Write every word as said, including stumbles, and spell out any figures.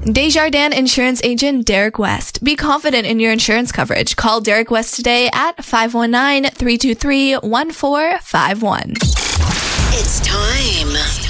Desjardins Insurance Agent Derek West. Be confident in your insurance coverage. Call Derek West today at five one nine, three two three, one four five one. It's time